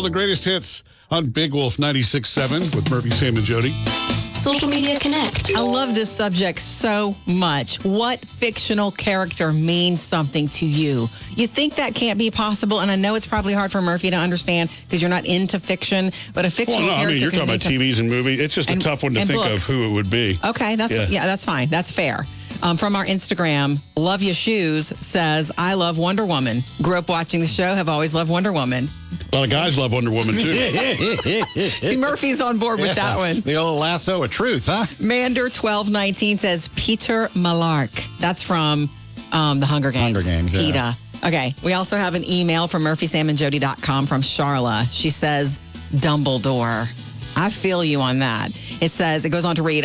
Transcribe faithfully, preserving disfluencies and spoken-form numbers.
all the greatest hits on Big Wolf ninety-six point seven with Murphy, Sam, and Jody. Social Media Connect. I love this subject so much. What fictional character means something to you? You think that can't be possible, and I know it's probably hard for Murphy to understand because you're not into fiction, but a fictional Well, no, I character mean, you're can talking about make T Vs and movies. It's just and- a tough one to and think books. of who it would be. Okay, that's Yeah. yeah. that's fine. That's fair. Um, from our Instagram, Love Your Shoes says, I love Wonder Woman. Grew up watching the show, have always loved Wonder Woman. A lot of guys love Wonder Woman, too. See, Murphy's on board with that one. The old lasso of truth, huh? Mander twelve nineteen says, Peter Malark. That's from um, the Hunger Games. Hunger Games, yeah. PETA. Okay, we also have an email from murphy sam and jody dot com from Charla. She says, Dumbledore. I feel you on that. It says, it goes on to read,